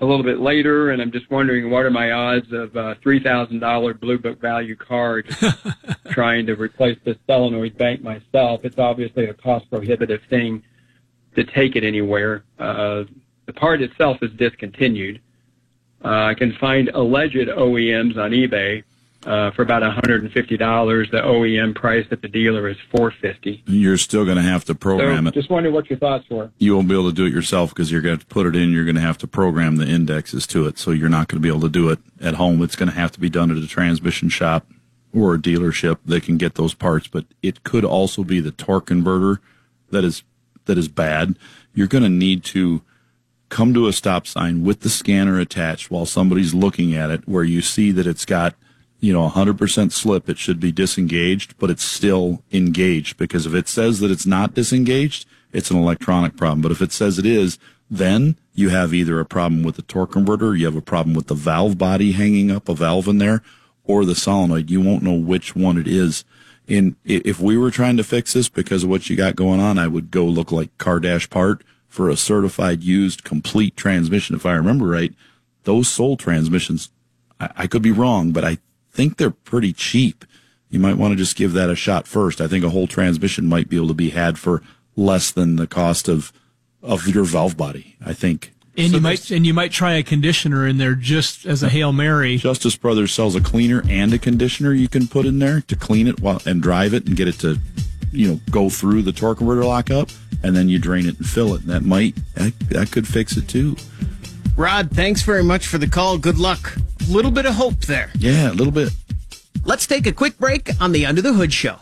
a little bit later, and I'm just wondering what are my odds of a $3,000 Blue Book value car just trying to replace this solenoid bank myself. It's obviously a cost-prohibitive thing to take it anywhere. The part itself is discontinued. I can find alleged OEMs on eBay for about $150. The OEM price at the dealer is $450. You're still going to have to program it. Just wondering what your thoughts were. You won't be able to do it yourself because you're going to put it in. You're going to have to program the indexes to it, so you're not going to be able to do it at home. It's going to have to be done at a transmission shop or a dealership. They can get those parts, but it could also be the torque converter that is bad. You're going to need to come to a stop sign with the scanner attached while somebody's looking at it, where you see that it's got 100% slip. It should be disengaged, but it's still engaged, because if it says that it's not disengaged, it's an electronic problem. But if it says it is, then you have either a problem with the torque converter, or you have a problem with the valve body hanging up, a valve in there, or the solenoid. You won't know which one it is. And if we were trying to fix this because of what you got going on, I would go look like Car Dash Part for a certified used complete transmission. If I remember right, those sold transmissions, I could be wrong, but I think they're pretty cheap. You might want to just give that a shot first. I think a whole transmission might be able to be had for less than the cost of your valve body, I think. And so you might try a conditioner in there just as a Hail Mary. Justice Brothers sells a cleaner and a conditioner you can put in there to clean it and drive it and get it to, go through the torque converter lockup, and then you drain it and fill it. And that could fix it too. Rod, thanks very much for the call. Good luck. A little bit of hope there. Yeah, a little bit. Let's take a quick break on the Under the Hood Show.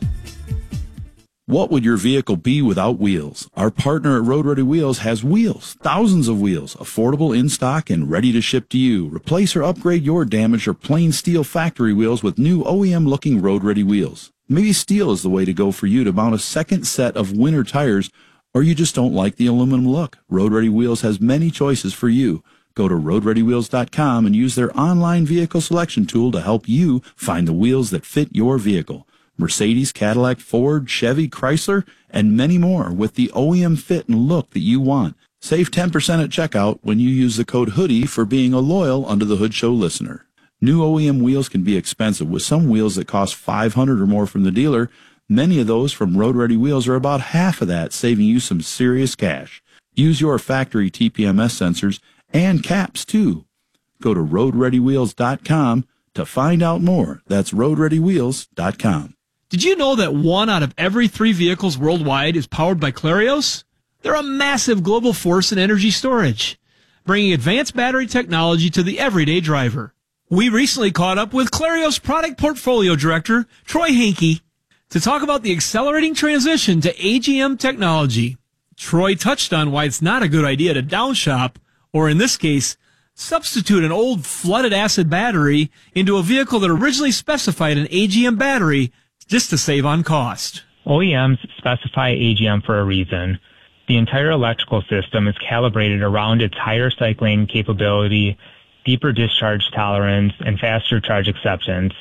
What would your vehicle be without wheels? Our partner at Road Ready Wheels has wheels, thousands of wheels, affordable, in stock, and ready to ship to you. Replace or upgrade your damaged or plain steel factory wheels with new OEM-looking Road Ready wheels. Maybe steel is the way to go for you to mount a second set of winter tires, or you just don't like the aluminum look. Road Ready Wheels has many choices for you. Go to roadreadywheels.com and use their online vehicle selection tool to help you find the wheels that fit your vehicle. Mercedes, Cadillac, Ford, Chevy, Chrysler, and many more with the OEM fit and look that you want. Save 10% at checkout when you use the code HOODIE for being a loyal Under the Hood Show listener. New OEM wheels can be expensive, with some wheels that cost $500 or more from the dealer. Many of those from Road Ready Wheels are about half of that, saving you some serious cash. Use your factory TPMS sensors and caps, too. Go to roadreadywheels.com to find out more. That's roadreadywheels.com. Did you know that 1 out of every 3 vehicles worldwide is powered by Clarios? They're a massive global force in energy storage, bringing advanced battery technology to the everyday driver. We recently caught up with Clarios Product Portfolio Director, Troy Hankey, to talk about the accelerating transition to AGM technology. Troy touched on why it's not a good idea to downshop, or in this case, substitute an old flooded acid battery into a vehicle that originally specified an AGM battery just to save on cost. OEMs specify AGM for a reason. The entire electrical system is calibrated around its higher cycling capability, deeper discharge tolerance, and faster charge acceptance.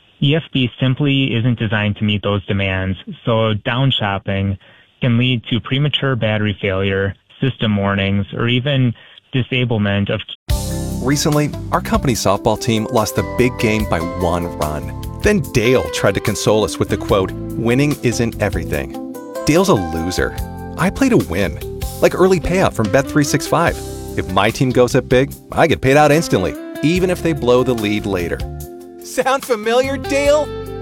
EFB simply isn't designed to meet those demands, so downshopping can lead to premature battery failure, system warnings, or even disablement of... Recently, our company's softball team lost the big game by 1 run. Then Dale tried to console us with the quote, "Winning isn't everything." Dale's a loser. I play to win, like early payout from Bet365. If my team goes up big, I get paid out instantly, even if they blow the lead later. Sound familiar, Dale?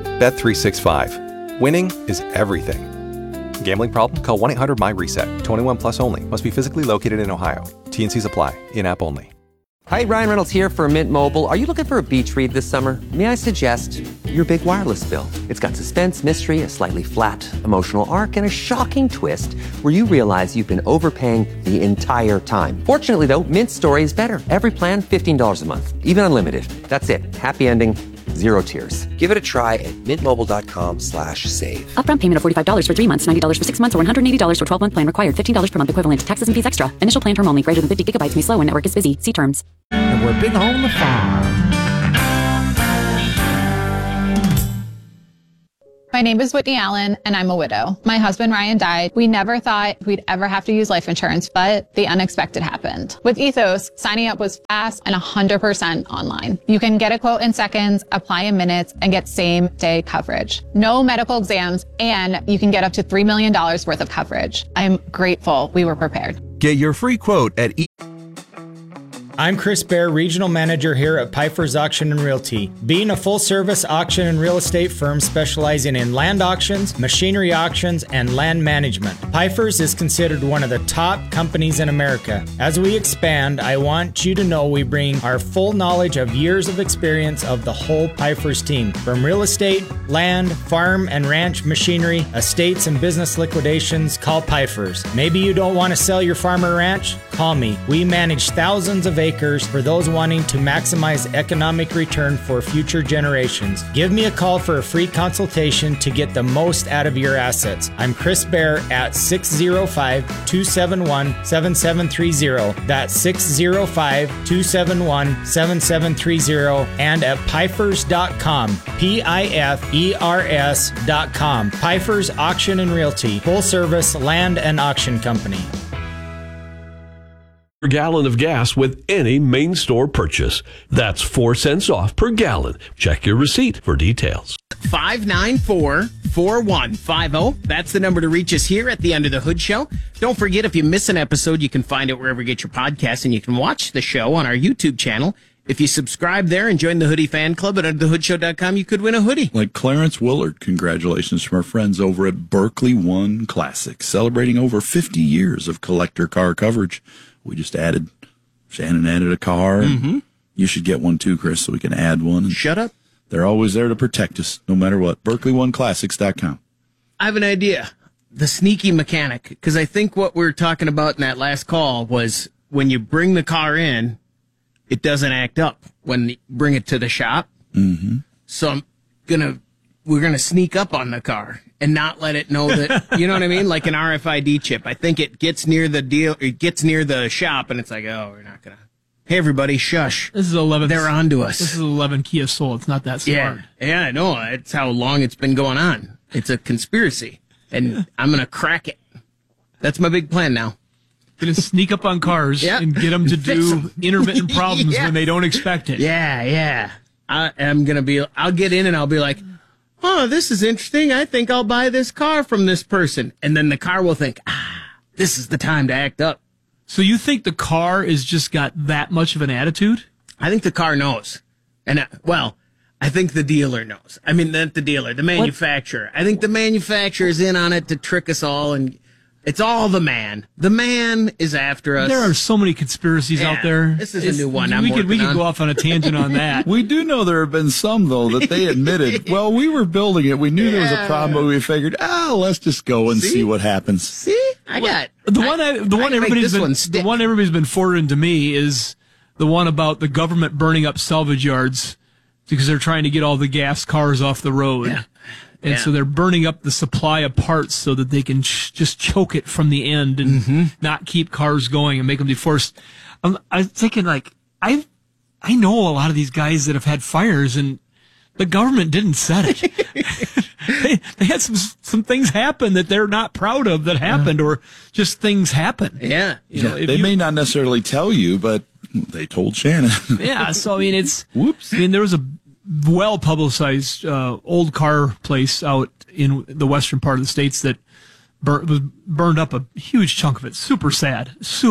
Bet365. Winning is everything. Gambling problem? Call 1-800-MY-RESET. 21 plus only. Must be physically located in Ohio. T&Cs apply. In-app only. Hi, Ryan Reynolds here for Mint Mobile. Are you looking for a beach read this summer? May I suggest your big wireless bill? It's got suspense, mystery, a slightly flat emotional arc, and a shocking twist where you realize you've been overpaying the entire time. Fortunately, though, Mint's story is better. Every plan, $15 a month, even unlimited. That's it. Happy ending, 0 tears. Give it a try at mintmobile.com/save. Upfront payment of $45 for 3 months, $90 for 6 months, or $180 for 12-month plan required. $15 per month equivalent. Taxes and fees extra. Initial plan term only. Greater than 50 gigabytes may slow when network is busy. See terms. And we're big on the farm. My name is Whitney Allen, and I'm a widow. My husband, Ryan, died. We never thought we'd ever have to use life insurance, but the unexpected happened. With Ethos, signing up was fast and 100% online. You can get a quote in seconds, apply in minutes, and get same-day coverage. No medical exams, and you can get up to $3 million worth of coverage. I'm grateful we were prepared. Get your free quote at I'm Chris Baer, Regional Manager here at Piper's Auction and Realty. Being a full-service auction and real estate firm specializing in land auctions, machinery auctions, and land management, Piper's is considered one of the top companies in America. As we expand, I want you to know we bring our full knowledge of years of experience of the whole Piper's team. From real estate, land, farm, and ranch machinery, estates, and business liquidations, call Piper's. Maybe you don't want to sell your farm or ranch? Call me. We manage thousands of acres for those wanting to maximize economic return for future generations. Give me a call for a free consultation to get the most out of your assets. I'm Chris Baer at 605-271-7730. That's 605-271-7730 and at Pifers.com. Pifers.com. Pifers Auction and Realty. Full service land and auction company. Per gallon of gas with any main store purchase. That's 4 cents off per gallon. Check your receipt for details. 594-4150. That's the number to reach us here at the Under the Hood Show. Don't forget, if you miss an episode, you can find it wherever you get your podcasts, and you can watch the show on our YouTube channel. If you subscribe there and join the Hoodie Fan Club at underthehoodshow.com, you could win a hoodie. Like Clarence Willard, congratulations from our friends over at Berkeley One Classics, celebrating over 50 years of collector car coverage. Shannon added a car. Mm-hmm. You should get one too, Chris, so we can add one. Shut up. They're always there to protect us, no matter what. BerkeleyOneClassics.com. I have an idea. The sneaky mechanic, because I think what we were talking about in that last call was when you bring the car in, it doesn't act up when you bring it to the shop. Mm-hmm. So we're gonna sneak up on the car and not let it know that, you know what I mean? Like an RFID chip. I think it gets near the shop, and it's like, oh, we're not gonna. Hey, everybody, shush. This is 11. They're on to us. This is 11 Kia Soul. It's not that smart. Yeah, I know. It's how long it's been going on. It's a conspiracy, and I'm gonna crack it. That's my big plan now. Going to sneak up on cars and get them to do intermittent problems when they don't expect it. Yeah. I'll get in and I'll be like, oh, this is interesting. I think I'll buy this car from this person. And then the car will think, this is the time to act up. So you think the car has just got that much of an attitude? I think the car knows. And, I think the dealer knows. I mean, not the dealer, the manufacturer. I think the manufacturer is in on it to trick us all, and it's all the man. The man is after us. There are so many conspiracies out there. This is a new one. We could go off on a tangent on that. We do know there have been some, though, that they admitted, well, we were building it. We knew there was a problem, but we figured, let's just go and see what happens. See? The one everybody's been forwarding to me is the one about the government burning up salvage yards because they're trying to get all the gas cars off the road. Yeah. And so they're burning up the supply of parts so that they can just choke it from the end and not keep cars going and make them deforced. I'm thinking, I know a lot of these guys that have had fires, and the government didn't set it. they had some things happen that they're not proud of that happened, or just things happen. Yeah. They may not necessarily tell you, but they told Shannon. Yeah, so, it's... Whoops. There was a well-publicized old car place out in the western part of the states that burned up a huge chunk of it. Super sad.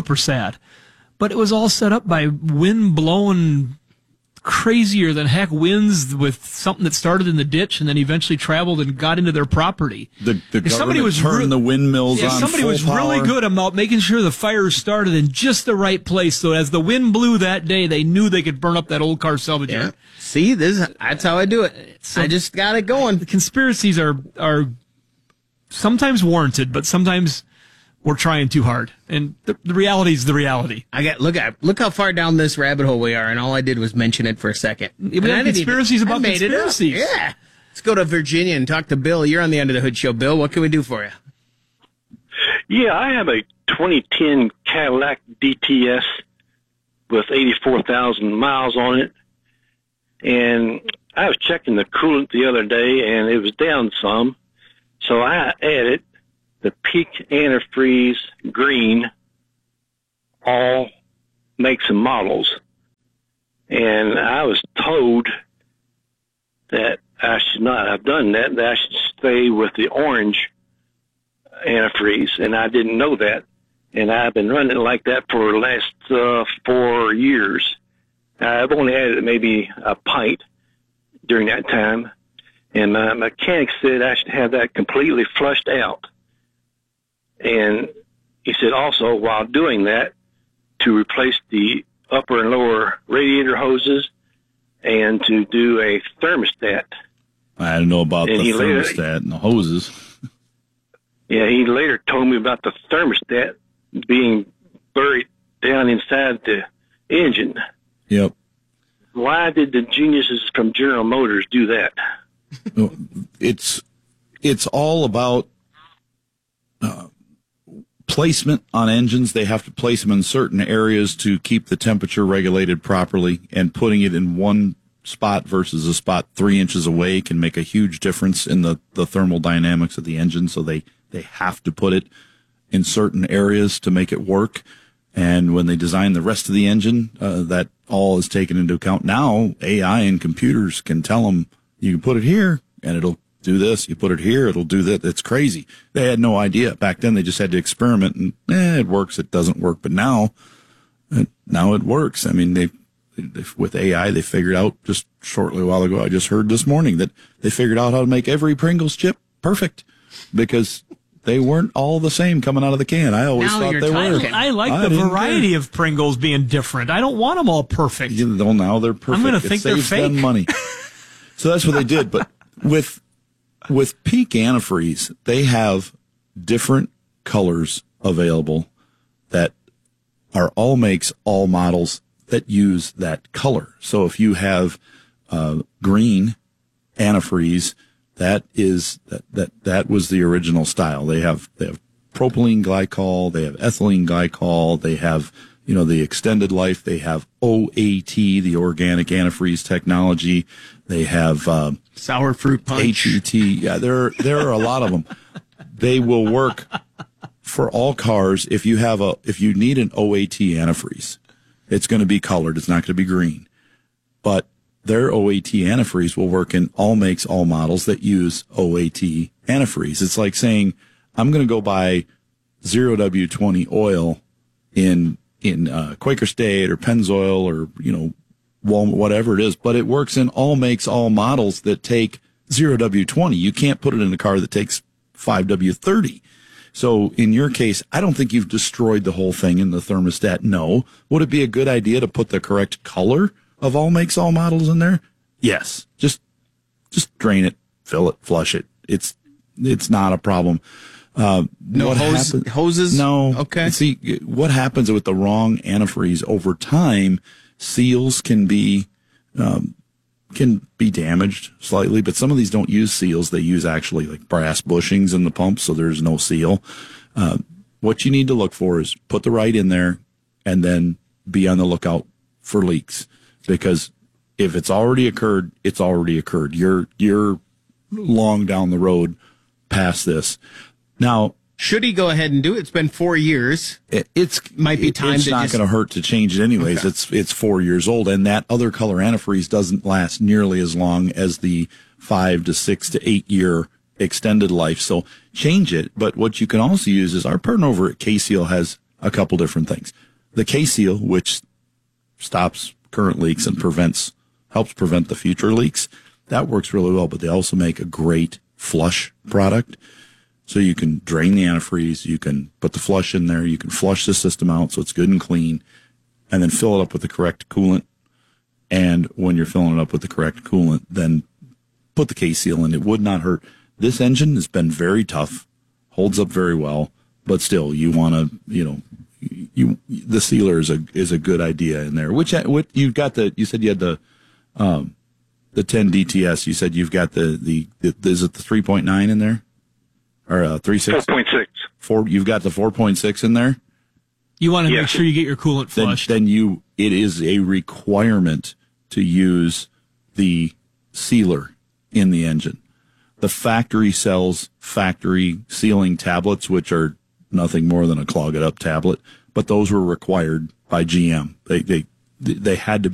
But it was all set up by wind-blown, crazier than heck winds with something that started in the ditch and then eventually traveled and got into their property. The government turned the windmills on somebody was really good about making sure the fires started in just the right place, so as the wind blew that day, they knew they could burn up that old car salvage yard. See, that's how I do it. So I just got it going. The conspiracies are sometimes warranted, but sometimes we're trying too hard. And the reality is the reality. Look how far down this rabbit hole we are, and all I did was mention it for a second. We have conspiracies about conspiracies. Yeah. Let's go to Virginia and talk to Bill. You're on the Under the Hood Show. Bill, what can we do for you? Yeah, I have a 2010 Cadillac DTS with 84,000 miles on it. And I was checking the coolant the other day, and it was down some. So I added the Peak Antifreeze Green, all makes and models. And I was told that I should not have done that I should stay with the orange antifreeze, and I didn't know that. And I've been running like that for the last 4 years. I've only added maybe a pint during that time, and my mechanic said I should have that completely flushed out. And he said also, while doing that, to replace the upper and lower radiator hoses and to do a thermostat. I don't know about and the thermostat and the hoses. Yeah, he later told me about the thermostat being buried down inside the engine. Yep. Why did the geniuses from General Motors do that? It's all about placement on engines. They have to place them in certain areas to keep the temperature regulated properly, and putting it in one spot versus a spot 3 inches away can make a huge difference in the thermal dynamics of the engine. So they have to put it in certain areas to make it work. And when they design the rest of the engine, that all is taken into account. Now, AI and computers can tell them, you can put it here, and it'll do this. You put it here, it'll do that. It's crazy. They had no idea. Back then, they just had to experiment, and it works, it doesn't work. But now it works. I mean, with AI, they figured out just shortly a while ago, I just heard this morning, that they figured out how to make every Pringles chip perfect, because they weren't all the same coming out of the can. I always thought they were. I like the variety of Pringles being different. I don't want them all perfect. Well, now they're perfect. I'm going to think they're fake. Them money. So that's what they did. But with Peak Antifreeze, they have different colors available that are all makes, all models that use that color. So if you have green antifreeze, that was the original style. They have propylene glycol, they have ethylene glycol, they have, the extended life, they have OAT, the organic antifreeze technology, they have sour fruit punch, HET. Yeah, there are a lot of them. They will work for all cars. If you need an OAT antifreeze, it's going to be colored. It's not going to be green, but their OAT antifreeze will work in all makes, all models that use OAT antifreeze. It's like saying, I'm going to go buy 0W20 oil in Quaker State or Pennzoil or, Walmart, whatever it is, but it works in all makes, all models that take 0W20. You can't put it in a car that takes 5W30. So in your case, I don't think you've destroyed the whole thing in the thermostat. No. Would it be a good idea to put the correct color of all makes, all models in there? Yes. Just drain it, fill it, flush it. It's not a problem. No hoses? No. Okay. See, what happens with the wrong antifreeze over time, seals can be damaged slightly, but some of these don't use seals. They use actually like brass bushings in the pump, so there's no seal. What you need to look for is put the right in there and then be on the lookout for leaks. Because if it's already occurred, it's already occurred. You're long down the road past this. Now, should he go ahead and do it? It's been 4 years. It's not going to hurt to change it anyways. Okay. It's 4 years old, and that other color antifreeze doesn't last nearly as long as the 5 to 6 to 8 year extended life. So change it. But what you can also use is our partner over at K-Seal has a couple different things. The K-Seal, which stops current leaks and helps prevent the future leaks. That works really well, but they also make a great flush product. So you can drain the antifreeze, you can put the flush in there, you can flush the system out so it's good and clean, and then fill it up with the correct coolant. And when you're filling it up with the correct coolant, then put the K-Seal in. It would not hurt. This engine has been very tough, holds up very well, but still you want to, the sealer is a good idea in there. What you've got you said you had the 10 DTS. You said you've got is it the 3.9 in there or 3.6? 4.6. You've got the 4.6 in there. You want to make sure you get your coolant flushed. Then it is a requirement to use the sealer in the engine. The factory sells factory sealing tablets, which are nothing more than a clog it up tablet, but those were required by GM. They had to